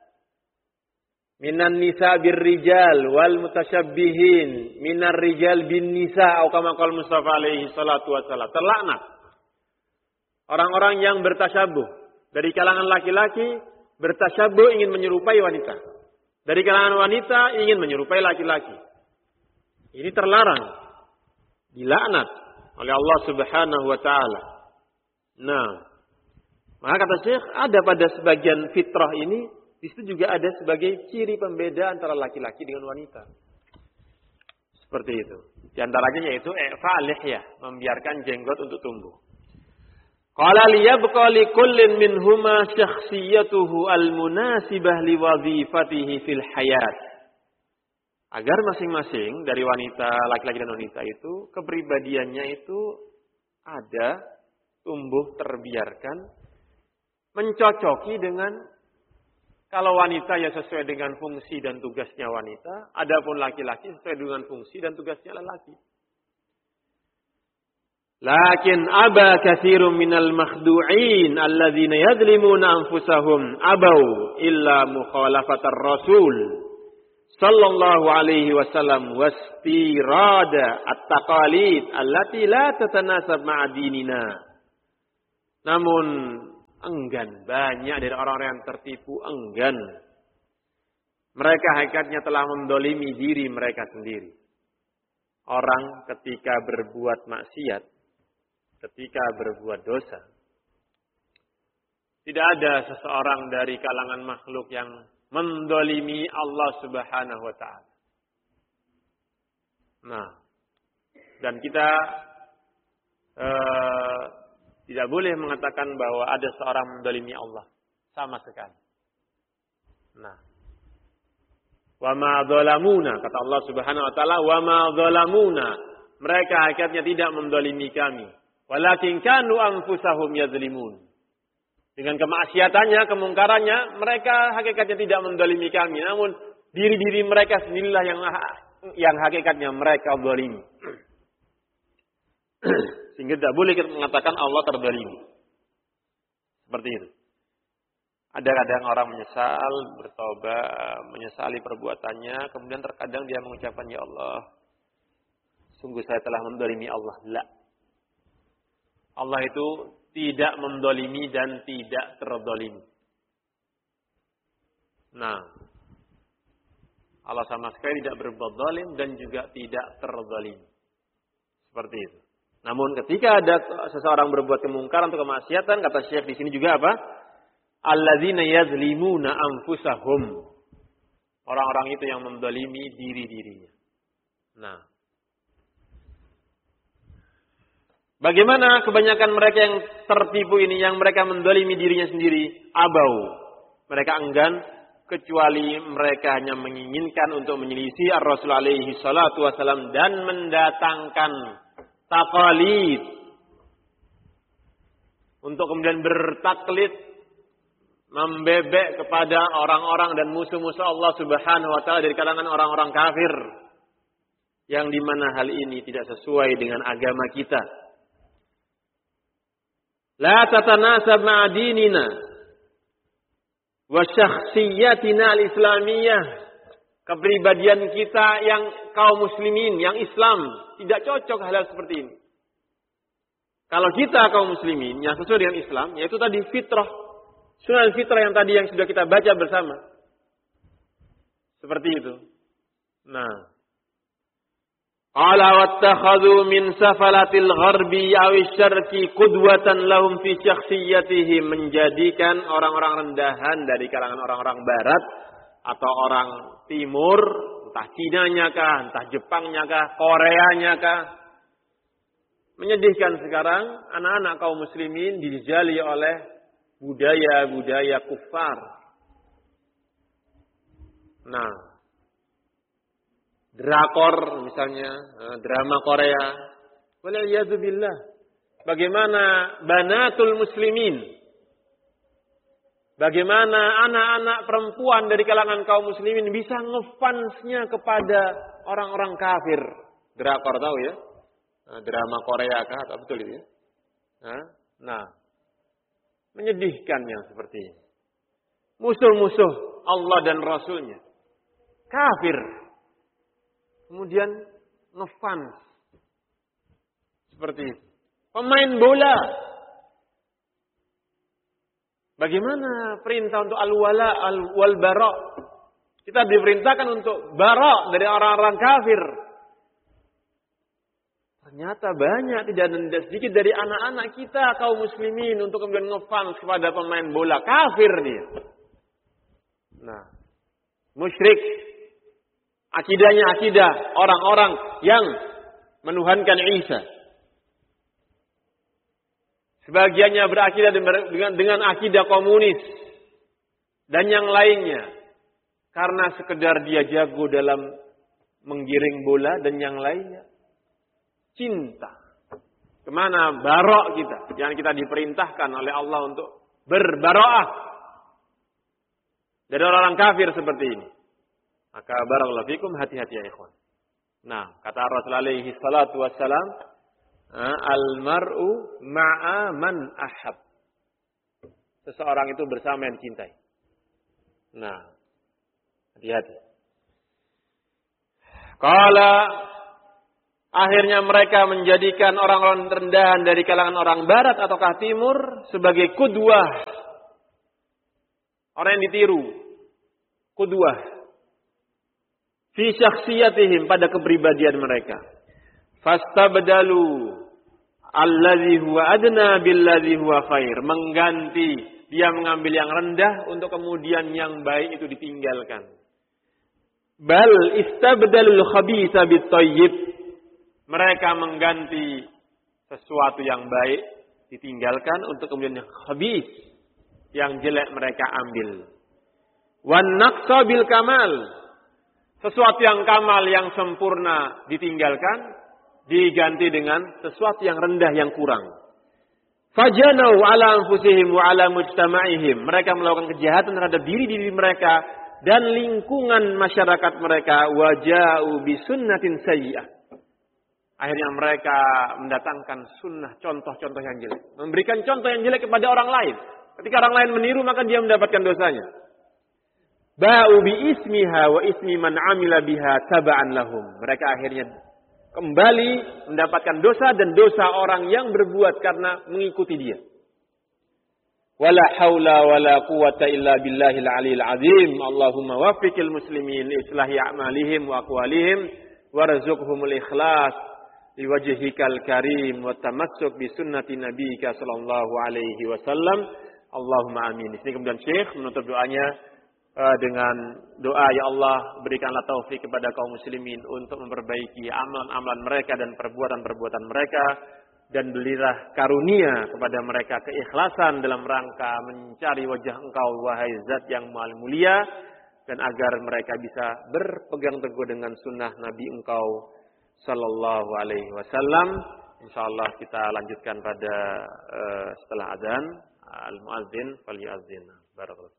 minan nisa birrijal wal mutasyabbihin minar rijal bin nisa, atau kama qala Mustafa alaihi salatu wasallam. Terlaknat orang-orang yang bertasyabuh dari kalangan laki-laki, bertasyabuh ingin menyerupai wanita. Dari kalangan wanita ingin menyerupai laki-laki. Ini terlarang, dilaknat oleh Allah Subhanahu wa taala. Nah, maka kata Syekh, ada pada sebagian fitrah ini, di situ juga ada sebagai ciri pembeda antara laki-laki dengan wanita. Seperti itu. Di antaranya yaitu i'fa lihya, membiarkan jenggot untuk tumbuh. Qala liyabqa likullin minhuma syakhsiyatuhu almunasibah liwadhifatihi fil hayat. Agar masing-masing dari wanita, laki-laki dan wanita itu, kepribadiannya itu ada, tumbuh, terbiarkan, mencocoki dengan, kalau wanita ya sesuai dengan fungsi dan tugasnya wanita, adapun laki-laki sesuai dengan fungsi dan tugasnya lelaki. Lakin aba katsirun minal makhdu'in alladzina yadlimuna anfusahum abau illa mukhalafatar rasul sallallahu alaihi wasallam wastirada at-taqalid allati la tatanasab ma'a dinina. Namun enggan, banyak dari orang-orang yang tertipu enggan. Mereka hakikatnya telah mendolimi diri mereka sendiri. Orang ketika berbuat maksiat, ketika berbuat dosa, tidak ada seseorang dari kalangan makhluk yang mendolimi Allah Subhanahu wa ta'ala. Nah, dan kita eh, tidak boleh mengatakan bahwa ada seorang mendolimi Allah. Sama sekali. Nah. Wa ma zalamuna, kata Allah Subhanahu wa ta'ala, wa ma zalamuna. Mereka hakikatnya tidak mendolimi kami. Walakin kanu anfusahum yazlimun. Dengan kemaksiatannya, kemungkarannya, mereka hakikatnya tidak mendolimi kami. Namun diri-diri mereka sendirilah yang yang hakikatnya mereka zalimi. Sehingga tidak boleh kita mengatakan Allah terzalimi. Seperti itu. Ada kadang orang menyesal, bertobat, menyesali perbuatannya, kemudian terkadang dia mengucapkan, ya Allah, sungguh saya telah mendolimi Allah. La. Allah itu tidak mendolimi dan tidak terdolimi. Nah, Allah sama sekali tidak berbuat zalim dan juga tidak terzalim. Seperti itu. Namun ketika ada seseorang berbuat kemungkaran atau kemaksiatan, kata Syekh di sini juga apa? Alladzina yazlimuna anfusahum. Orang-orang itu yang mendolimi diri-dirinya. Nah, bagaimana kebanyakan mereka yang tertipu ini, yang mereka mendolimi dirinya sendiri? Abau. Mereka enggan, kecuali mereka hanya menginginkan untuk menyelisih Ar-Rasul alaihi salatu wasalam dan mendatangkan taqalid. Untuk kemudian bertaklid, membebek kepada orang-orang dan musuh-musuh Allah Subhanahu wa ta'ala dari kalangan orang-orang kafir. Yang dimana hal ini tidak sesuai dengan agama kita. La tatanasab ma'a dinina wa syakhsiyatina al-islamiyah. Kepribadian kita yang kaum muslimin, yang Islam, tidak cocok hal-hal seperti ini. Kalau kita kaum muslimin yang sesuai dengan Islam, yaitu tadi fitrah, sunnah fitrah yang tadi yang sudah kita baca bersama. Seperti itu. Nah, ala wattakhadhu min safalatil gharbi awi syarqi qudwatan lahum fi syakhsiyatihim, menjadikan orang-orang rendahan dari kalangan orang-orang barat atau orang timur, entah Cinanya kah, entah Jepangnya kah, Koreanya kah. Menyedihkan sekarang anak-anak kaum muslimin dijali oleh budaya-budaya kufar. Nah, drakor misalnya, drama Korea. Waliyadzubillah. Bagaimana banatul muslimin? Bagaimana anak-anak perempuan dari kalangan kaum muslimin bisa ngefansnya kepada orang-orang kafir? Drakor tahu ya? Drama Korea kah? Atau betul itu ya? Nah, menyedihkan yang seperti ini. Musuh-musuh Allah dan Rasulnya. Kafir. Kemudian ngefans. Seperti itu. Pemain bola. Bagaimana perintah untuk al-wala, al-wal-bara? Kita diperintahkan untuk bara dari orang-orang kafir. Ternyata banyak, tidak ada sedikit dari anak-anak kita kaum muslimin untuk kemudian ngefans kepada pemain bola. Kafir dia. Nah, musyrik. Akidahnya akidah orang-orang yang menuhankan Isa. Sebagiannya berakidah dengan, dengan akidah komunis. Dan yang lainnya. Karena sekedar dia jago dalam menggiring bola dan yang lainnya. Cinta. Kemana barok kita. Yang kita diperintahkan oleh Allah untuk berbaroah. Dari orang-orang kafir seperti ini. Maka barakallahu fikum, hati-hati ya ikhwan. Nah, kata Rasulullah alaihi salatu wassalam, al-mar'u ma'a man ahab. Seseorang itu bersama yang cintai. Nah, hati-hati. Qala, akhirnya mereka menjadikan orang-orang rendahan dari kalangan orang barat ataukah timur sebagai kudwah. Orang yang ditiru. Kudwah. Fi syakhsiyatihim, pada kepribadian mereka. Fastabdalu alladzi huwa adna billadzi huwa khair. Mengganti, dia mengambil yang rendah untuk kemudian yang baik itu ditinggalkan. Bal istabdalul khabitha bit-thayyib. Mereka mengganti sesuatu yang baik ditinggalkan untuk kemudian yang khabith, yang jelek mereka ambil. Wan naqsa bil kamal. Sesuatu yang kamal, yang sempurna ditinggalkan, diganti dengan sesuatu yang rendah, yang kurang. Fajanau ala anfusihim wa ala mujtama'ihim. Mereka melakukan kejahatan terhadap diri-diri mereka dan lingkungan masyarakat mereka. Waja'u bisunnatin sayyi'ah. Akhirnya mereka mendatangkan sunnah, contoh-contoh yang jelek. Memberikan contoh yang jelek kepada orang lain. Ketika orang lain meniru, maka dia mendapatkan dosanya. Ba'u bi ismiha wa ismi man amila biha taba'an lahum. Mereka akhirnya kembali mendapatkan dosa dan dosa orang yang berbuat karena mengikuti dia. Wala haula wala quwata illa billahil aliyil azim. Allahumma waffiqil muslimin islahi a'malihim wa aqwalihim warzuqhumul ikhlas liwajhikal karim wa tamassuk bi sunnati nabiyyika sallallahu alaihi wasallam. Allahumma amin. Di sini kemudian Syekh menutup doanya dengan doa, ya Allah berikanlah taufik kepada kaum muslimin untuk memperbaiki amalan-amalan mereka dan perbuatan-perbuatan mereka, dan berilah karunia kepada mereka keikhlasan dalam rangka mencari wajah Engkau wahai Zat yang Maha Mulia, dan agar mereka bisa berpegang teguh dengan sunnah Nabi Engkau sallallahu alaihi wasallam. Insyaallah kita lanjutkan pada uh, setelah adzan. Al-muadzin falyu'adzin. Barakallahu.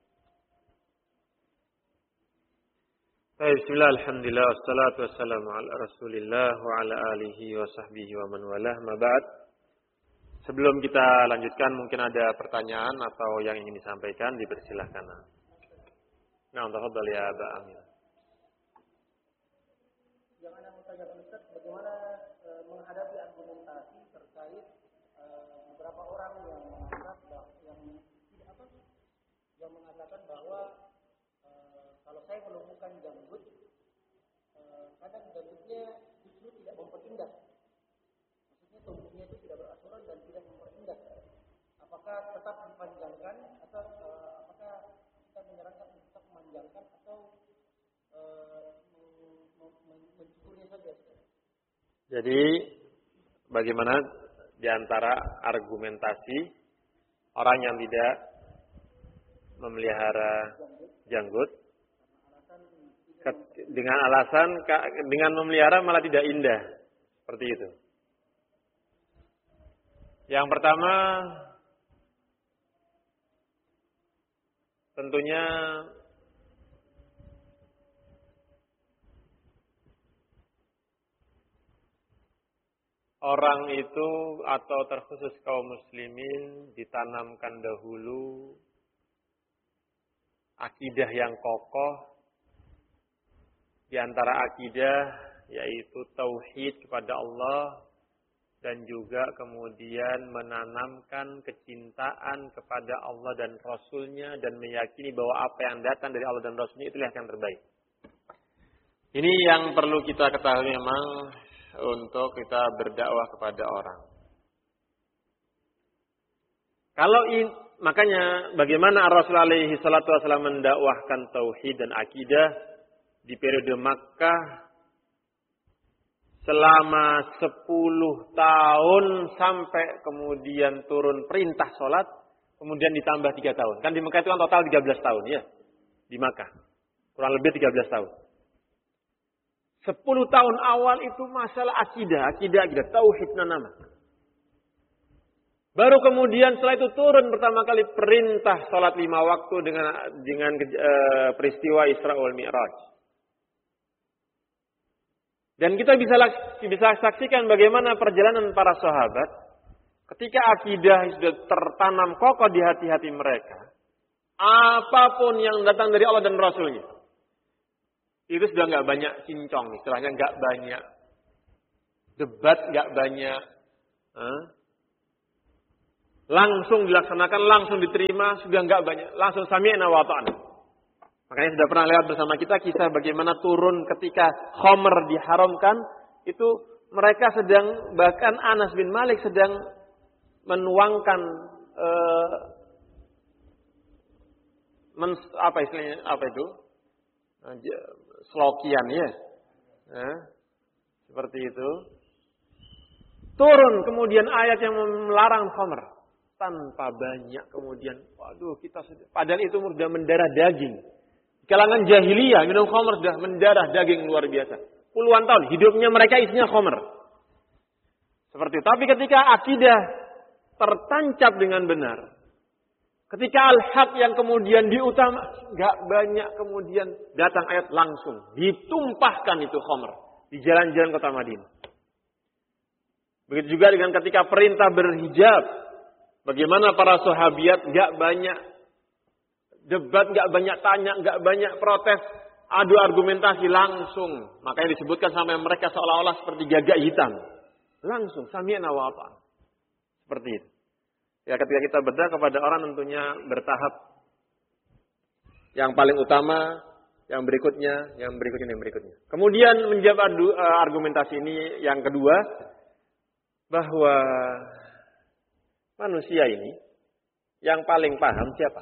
Bismillah, alhamdulillah, wassalatu wassalamu ala rasulillah wa ala alihi wa sahbihi wa man walah, ma ba'd. Sebelum kita lanjutkan, mungkin ada pertanyaan atau yang ingin disampaikan, dipersilahkan. Nah, tafadhal ya Aba Amir. Yang Anda mau tanyakan Ustaz, bagaimana e, menghadapi argumentasi terkait e, beberapa orang yang menganggap yang tidak apa yang mengatakan bahwa kalau saya menemukan janggut, kadang janggutnya justru tidak memperindah. Maksudnya tumbuhnya itu tidak beraturan dan tidak memperindah. Apakah tetap dipanjangkan atau uh, apakah kita menyarankan untuk tetap memanjangkan atau uh, mencukurnya saja? Jadi bagaimana di antara argumentasi orang yang tidak memelihara janggut dengan alasan dengan memelihara malah tidak indah, seperti itu. Yang pertama, tentunya orang itu atau terkhusus kaum muslimin ditanamkan dahulu akidah yang kokoh. Di antara akidah yaitu tauhid kepada Allah, dan juga kemudian menanamkan kecintaan kepada Allah dan Rasulnya, dan meyakini bahwa apa yang datang dari Allah dan Rasulnya itulah yang terbaik. Ini yang perlu kita ketahui memang untuk kita berdakwah kepada orang. Kalau in, makanya bagaimana Rasulullah alaihi salatu wasallam mendakwahkan tauhid dan akidah di periode Makkah selama sepuluh tahun sampai kemudian turun perintah sholat, kemudian ditambah tiga tahun. Kan di Makkah itu kan total tiga belas tahun ya. Di Makkah. Kurang lebih tiga belas tahun. sepuluh tahun awal itu masalah akidah, akidah, akidah, tauhid nama. Baru kemudian setelah itu turun pertama kali perintah sholat lima waktu dengan dengan uh, peristiwa Isra wal Mi'raj. Dan kita bisa bisa saksikan bagaimana perjalanan para sahabat ketika akidah sudah tertanam kokoh di hati-hati mereka. Apapun yang datang dari Allah dan Rasulnya, itu sudah nggak banyak cincong, istilahnya nggak banyak debat, nggak banyak eh, langsung dilaksanakan, langsung diterima, sudah nggak banyak, langsung sami'na wa ata'na. Makanya sudah pernah lewat bersama kita kisah bagaimana turun ketika khamr diharamkan, itu mereka sedang, bahkan Anas bin Malik sedang menuangkan eh, men, apa istilahnya, apa itu? Slokian ya. Eh, seperti itu. Turun kemudian ayat yang melarang khamr tanpa banyak kemudian, waduh kita sudah, padahal itu sudah mendarah daging. Kalangan jahiliyah minum khamr sudah mendarah daging luar biasa. Puluhan tahun hidupnya mereka isinya khamr. Seperti itu. Tapi ketika akidah tertancap dengan benar, ketika al-haq yang kemudian diutama, gak banyak kemudian datang ayat langsung ditumpahkan itu khamr di jalan-jalan kota Madinah. Begitu juga dengan ketika perintah berhijab, bagaimana para sahabiat gak banyak debat, gak banyak tanya, gak banyak protes, adu argumentasi langsung. Makanya disebutkan sampai mereka seolah-olah seperti gagak hitam. Langsung, sami'na wa ata'na. Seperti itu. Ya, ketika kita bedah kepada orang tentunya bertahap. Yang paling utama, yang berikutnya, yang berikutnya, yang berikutnya. Kemudian menjawab adu, uh, argumentasi ini yang kedua, bahwa manusia ini yang paling paham siapa?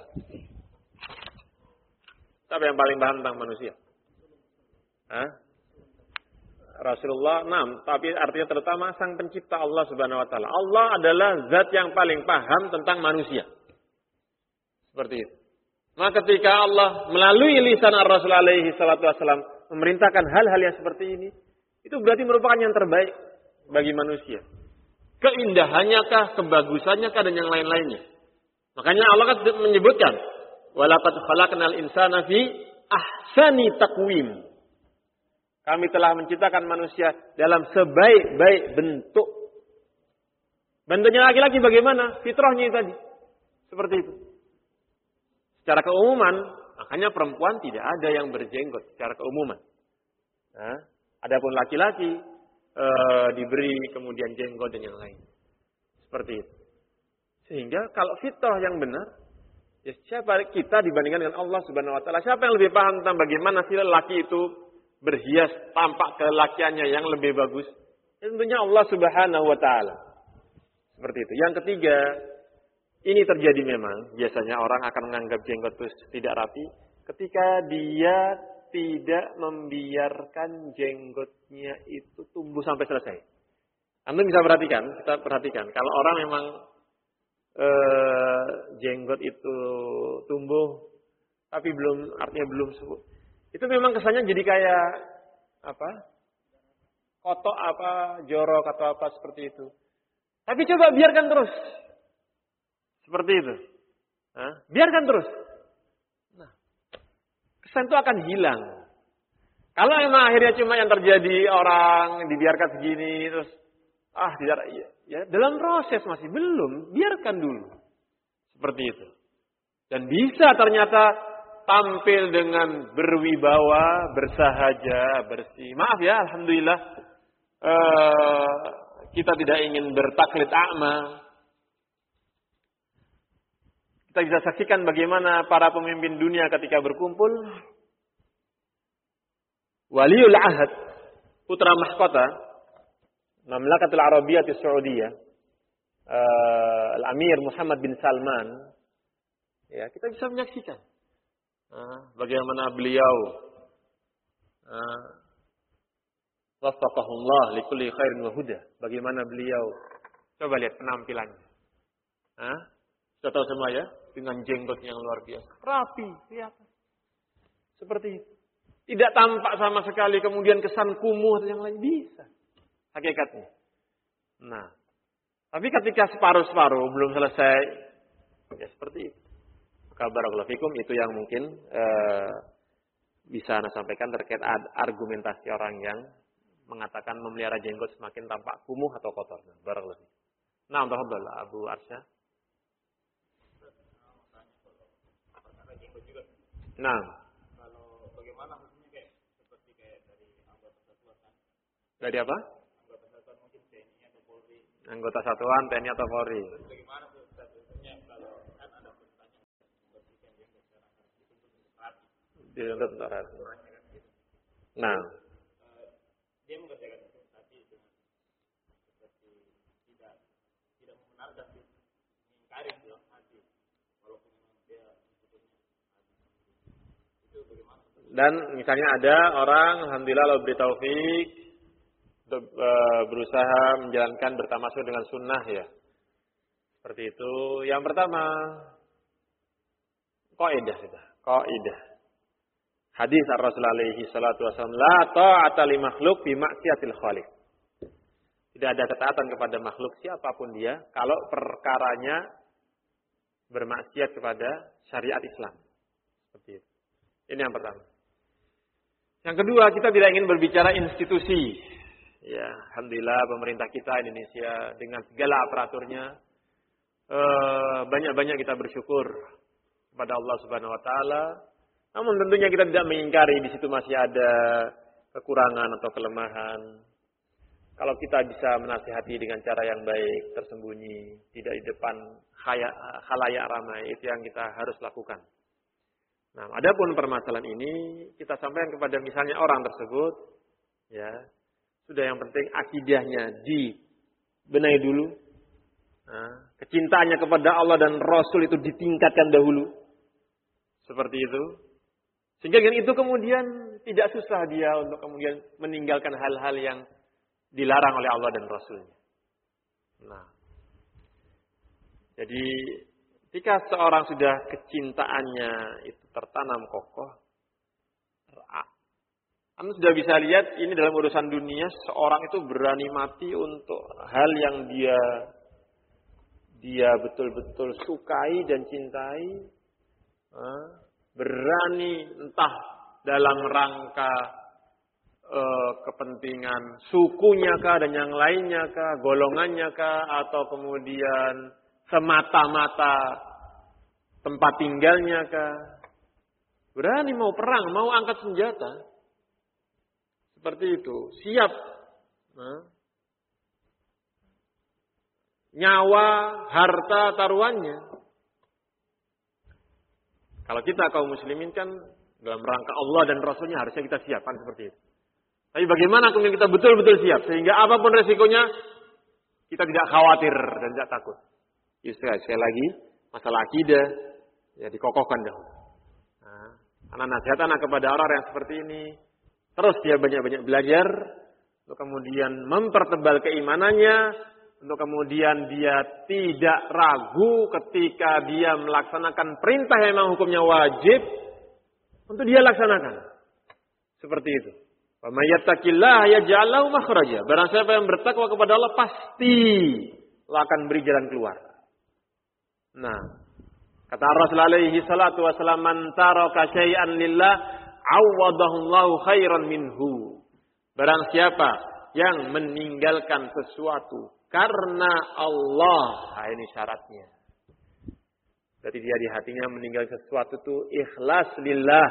Siapa yang paling paham tentang manusia? Hah? Rasulullah, enam. Tapi artinya terutama sang pencipta Allah Subhanahu Wa Taala. Allah adalah zat yang paling paham tentang manusia. Seperti itu. Maka ketika Allah melalui lisan Rasul alaihi salatu wasallam memerintahkan hal-hal yang seperti ini, itu berarti merupakan yang terbaik bagi manusia. Keindahannya kah, kebagusannya kah, dan yang lain-lainnya. Makanya Allah kan menyebutkan, walaqad khalaqnal insana fi ahsani taqwim. Kami telah menciptakan manusia dalam sebaik-baik bentuk. Bentuknya laki-laki bagaimana? Fitrahnya tadi. Seperti itu. Secara keumuman, makanya perempuan tidak ada yang berjenggot secara keumuman. Nah, adapun laki-laki e, diberi kemudian jenggot dan yang lain. Seperti itu. Sehingga kalau fitrah yang benar, ya siapa kita dibandingkan dengan Allah Subhanahu Wa Taala? Siapa yang lebih paham tentang bagaimana si lelaki itu berhias tampak kelakiannya yang lebih bagus? Ya, tentunya Allah Subhanahu Wa Taala. Seperti itu. Yang ketiga, ini terjadi memang biasanya orang akan menganggap jenggot itu tidak rapi ketika dia tidak membiarkan jenggotnya itu tumbuh sampai selesai. Anda bisa perhatikan, kita perhatikan kalau orang memang eh, jenggot itu tumbuh tapi belum, artinya belum sembuh. Itu memang kesannya jadi kayak apa? Kotok apa, jorok atau apa seperti itu. Tapi coba biarkan terus. Seperti itu. Hah? Biarkan terus. Nah, kesan itu akan hilang. Kalau memang akhirnya cuma yang terjadi orang dibiarkan segini terus ah tidak ya, ya dalam proses masih belum, biarkan dulu. Seperti itu. Dan bisa ternyata tampil dengan berwibawa, bersahaja, bersih. Maaf ya, alhamdulillah uh, kita tidak ingin bertaklid a'ma. Kita bisa saksikan bagaimana para pemimpin dunia ketika berkumpul. Waliul Ahad, putra mahkota Mamlakatul Arabiyyah Saudiyah, uh, Al-Amir Muhammad bin Salman. Ya, kita bisa menyaksikan uh, bagaimana beliau uh, waffaqahullah likulli khairin wa huda. Bagaimana beliau, coba lihat penampilannya. Uh, sudah tahu semua ya, dengan jenggot yang luar biasa, rapi, lihat. Seperti itu. Tidak tampak sama sekali kemudian kesan kumuh atau yang lain, bisa. Hakikatnya. Nah, tapi ketika separuh-separuh belum selesai, ya seperti itu. Maka barakallahu fikum, itu yang mungkin eh, bisa Anda sampaikan terkait argumentasi orang yang mengatakan memelihara jenggot semakin tampak kumuh atau kotor. Nah, barakallahu fikum. Nah, tafadhal Abu Arsya. Nah, kalau bagaimana hukumnya kayak seperti Dari apa? Anggota satuan T N I atau Polri. Dituntut untuk rapi. Nah, dia mengerjakan itu tapi dengan seperti tidak tidak membenarkan, mengingkari dalam hati, walaupun memang dia sebetulnya itu bagaimana? Dan misalnya ada orang, alhamdulillah Allah beri taufik untuk e, berusaha menjalankan bertamasuk dengan sunnah ya. Seperti itu. Yang pertama, kaidah sudah, kaidah. Hadis Rasulullah alaihi salatu wasallam, la ta'ata li makhluk bi maksiatil khaliq. Tidak ada ketaatan kepada makhluk siapapun dia kalau perkaranya bermaksiat kepada syariat Islam. Seperti itu. Ini yang pertama. Yang kedua, kita tidak ingin berbicara institusi. Ya, alhamdulillah pemerintah kita Indonesia dengan segala aparaturnya eh, banyak-banyak kita bersyukur kepada Allah Subhanahu wa taala. Namun tentunya kita tidak mengingkari di situ masih ada kekurangan atau kelemahan. Kalau kita bisa menasihati dengan cara yang baik, tersembunyi, tidak di depan khalayak ramai, itu yang kita harus lakukan. Nah, adapun permasalahan ini kita sampaikan kepada misalnya orang tersebut, ya sudah yang penting akidahnya dibenahi dulu, nah, kecintaannya kepada Allah dan Rasul itu ditingkatkan dahulu, seperti itu. Sehingga dengan itu kemudian tidak susah dia untuk kemudian meninggalkan hal-hal yang dilarang oleh Allah dan Rasulnya. Nah, jadi ketika seorang sudah kecintaannya itu tertanam kokoh, Anda sudah bisa lihat ini dalam urusan dunia seorang itu berani mati untuk hal yang dia dia betul-betul sukai dan cintai. Berani entah dalam rangka e, kepentingan sukunya kah dan yang lainnya kah, golongannya kah, atau kemudian semata-mata tempat tinggalnya kah. Berani mau perang, mau angkat senjata. Seperti itu, siap. Nah. Nyawa, harta, taruhannya. Kalau kita kaum muslimin kan dalam rangka Allah dan Rasulnya harusnya kita siapkan seperti itu. Tapi bagaimana kemudian kita betul-betul siap sehingga apapun resikonya kita tidak khawatir dan tidak takut. Justru sekali lagi masalah akidah ya dikokohkan dahulu. Nah, anak nasihat anak kepada orang yang seperti ini terus dia banyak-banyak belajar untuk kemudian mempertebal keimanannya. Untuk kemudian dia tidak ragu ketika dia melaksanakan perintah yang memang hukumnya wajib. Untuk dia laksanakan. Seperti itu. Wa may yattaqillaha yaj'al lahu makhraja. Barang siapa yang bertakwa kepada Allah pasti Allah akan beri jalan keluar. Nah, kata Rasulullah alaihi salatu wasallam, man taraka syai'an lillah awwadahu Allahu khairan minhu. Barang siapa yang meninggalkan sesuatu karena Allah, nah ini syaratnya. Berarti dia di hatinya meninggal sesuatu itu ikhlas lillah.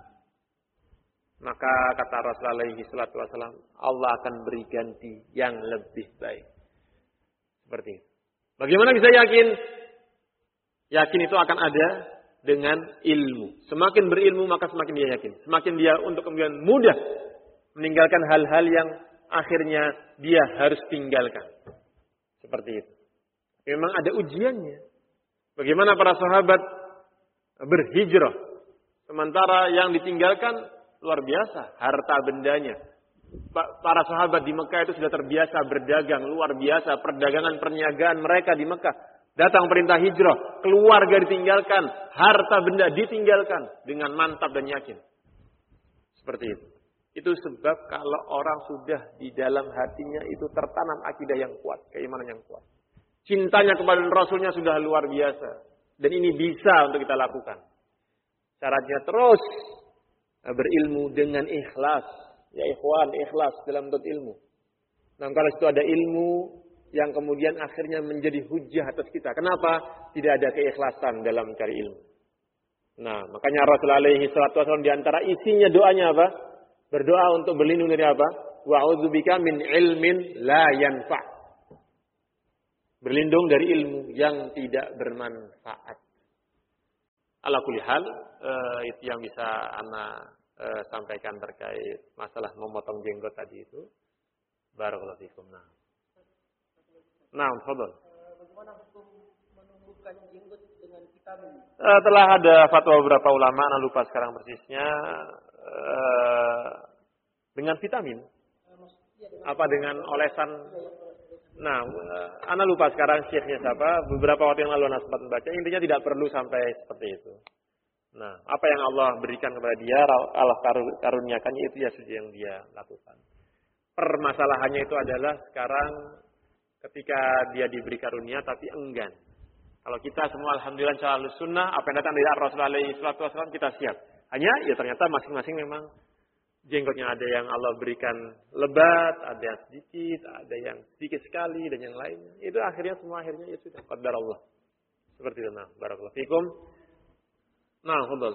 Maka kata Rasulullah alaihi salatu wasallam, Allah akan beri ganti yang lebih baik. Seperti itu. Bagaimana bisa yakin? Yakin itu akan ada dengan ilmu. Semakin berilmu maka semakin dia yakin. Semakin dia untuk kemudian mudah meninggalkan hal-hal yang akhirnya dia harus tinggalkan. Seperti itu. Memang ada ujiannya. Bagaimana para sahabat berhijrah. Sementara yang ditinggalkan luar biasa. Harta bendanya. Para sahabat di Mekah itu sudah terbiasa berdagang. Luar biasa. Perdagangan perniagaan mereka di Mekah. Datang perintah hijrah. Keluarga ditinggalkan. Harta benda ditinggalkan. Dengan mantap dan yakin. Seperti itu. Itu sebab kalau orang sudah di dalam hatinya itu tertanam akidah yang kuat, keimanan yang kuat. Cintanya kepada Rasulnya sudah luar biasa. Dan ini bisa untuk kita lakukan. Syaratnya terus berilmu dengan ikhlas. Ya ikhwan, ikhlas dalam bentuk ilmu. Nah kalau itu ada ilmu yang kemudian akhirnya menjadi hujah atas kita. Kenapa? Tidak ada keikhlasan dalam mencari ilmu. Nah makanya Rasulullah alaihi salatu wasallam di antara isinya doanya apa? Berdoa untuk berlindung dari apa? wa a'udzubika min ilmin la yanfa'. Berlindung dari ilmu yang tidak bermanfaat. Ala kulli hal, uh, itu yang bisa ana uh, sampaikan terkait masalah memotong jenggot tadi itu. Barakallahu fikum. Nah. Nah, fadhal. Bagaimana hukum menumbuhkan jenggot dengan vitamin? Uh, telah ada fatwa beberapa ulama, ana lupa sekarang persisnya, uh, dengan vitamin. Apa dengan olesan? Nah, ana lupa sekarang syekhnya siapa. Beberapa waktu yang lalu ana sempat membaca. Intinya tidak perlu sampai seperti itu. Nah, apa yang Allah berikan kepada dia, Allah karuniakannya itu ya sudah yang dia lakukan. Permasalahannya itu adalah sekarang ketika dia diberi karunia tapi enggan. Kalau kita semua alhamdulillah selalu sunnah, apa yang datang dari Rasulullah alaihi wasallam kita siap. Hanya ya ternyata masing-masing memang jenggotnya ada yang Allah berikan lebat, ada yang sedikit, ada yang sedikit sekali, dan yang lainnya. Itu akhirnya semua akhirnya ya sudah qadar Allah. Seperti itu. Nah, barakallahu fikum. Nah, fadhal.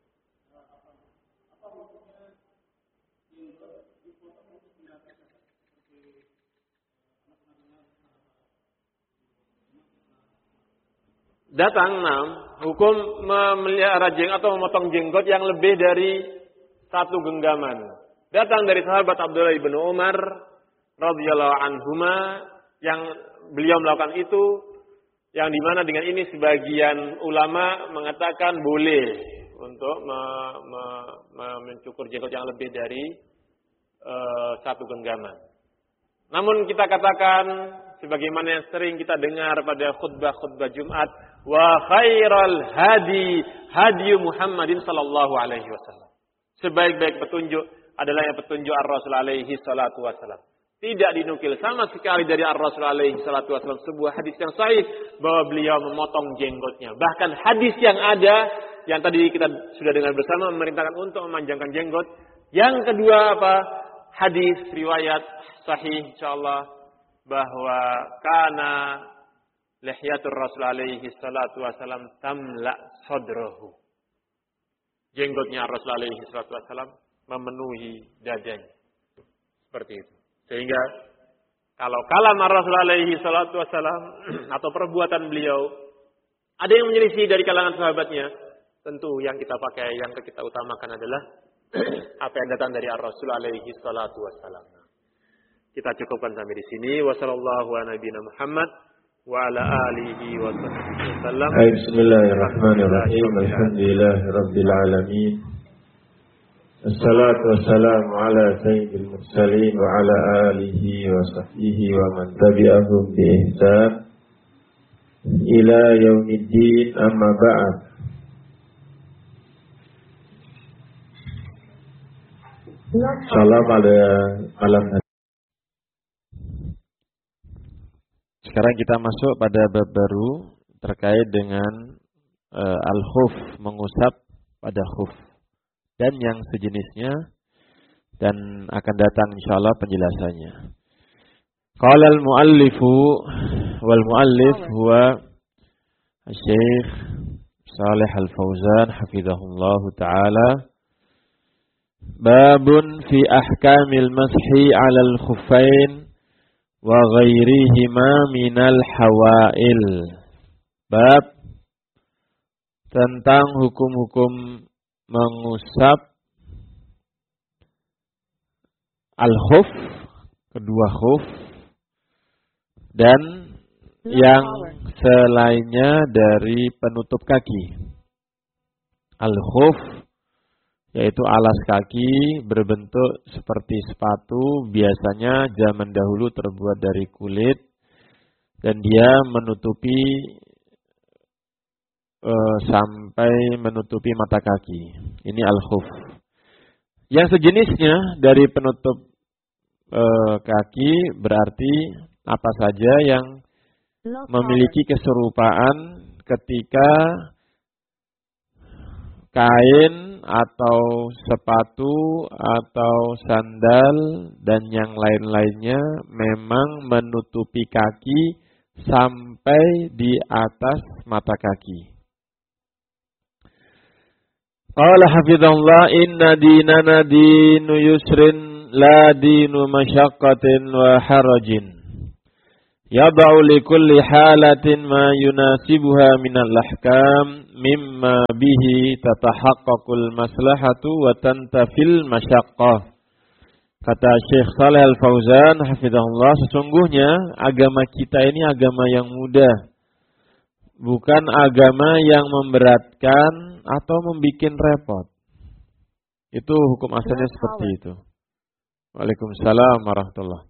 Datang enam hukum memelihara jenggot atau memotong jenggot yang lebih dari satu genggaman. Datang dari sahabat Abdullah bin Umar radhiyallahu anhuma yang beliau melakukan itu, yang dimana dengan ini sebagian ulama mengatakan boleh untuk me, me, me, mencukur jenggot yang lebih dari uh, satu genggaman. Namun kita katakan sebagaimana yang sering kita dengar pada khutbah-khutbah Jumat, wa khairal hadi hadi Muhammadin sallallahu alaihi wasallam. Sebaik-baik petunjuk adalah yang petunjuk Ar-Rasul alaihi salatu wasallam. Tidak dinukil sama sekali dari Ar-Rasul alaihi salatu wasallam sebuah hadis yang sahih bahwa beliau memotong jenggotnya. Bahkan hadis yang ada yang tadi kita sudah dengar bersama memerintahkan untuk memanjangkan jenggot. Yang kedua apa? Hadis riwayat sahih insyaallah bahwa kana lihyatur Rasul alaihi salatu wasallam tamla sadrahu. Jenggotnya Rasul alaihi salatu wasallam memenuhi dadanya. Seperti itu. Sehingga kalau kalam Rasul alaihi salatu wasallam atau perbuatan beliau ada yang menyelisih dari kalangan sahabatnya, tentu yang kita pakai, yang kita utamakan adalah apa yang datang dari Rasul alaihi salatu wasallam. Kita cukupkan sampai di sini. Wassallallahu ala nabiyina Muhammad wa ala alihi wa sahbihi wasallam. Bismillahirrahmanirrahim. Alhamdulillahirabbil alamin. Assalatu wassalamu ala sayyidil mursalin wa ala alihi wa sahbihi wa man tabi'ahum bi ihsan ila yaumiddin, amma ba'd. Salam pada malam hari. Sekarang kita masuk pada bab baru terkait dengan uh, al-khuf, mengusap pada khuf dan yang sejenisnya, dan akan datang insyaallah penjelasannya. Qala al-muallifu wal muallif huwa Syekh Shalih Al-Fauzan hafizahullah taala. Babun fi ahkamil mashi 'alal khuffain wa ghairihima minal hawail. Bab tentang hukum-hukum mengusap al-khuf, kedua khuf, dan yang selainnya dari penutup kaki. Al-khuf yaitu alas kaki berbentuk seperti sepatu, biasanya zaman dahulu terbuat dari kulit dan dia menutupi e, sampai menutupi mata kaki. Ini al-khuf. Yang sejenisnya dari penutup e, kaki berarti apa saja yang memiliki keserupaan ketika kain atau sepatu atau sandal dan yang lain-lainnya memang menutupi kaki sampai di atas mata kaki. Qala hafizahullah inna dinana dinu yusrin la dinu masyaqqatin wa harajin. Yada'u li kulli halatin ma yunasibuha minal ahkam mimma bihi tatahaqqaqul maslahatu wa tantafil masyaqqah. Kata Syekh Shalih Al-Fauzan hafizahullah, sesungguhnya agama kita ini agama yang mudah, bukan agama yang memberatkan atau membikin repot. Itu hukum asalnya seperti itu. Waalaikumsalam warahmatullahi.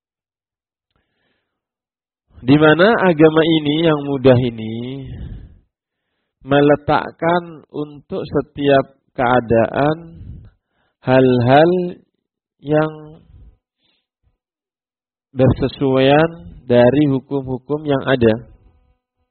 Di mana agama ini yang mudah ini meletakkan untuk setiap keadaan hal-hal yang bersesuaian dari hukum-hukum yang ada.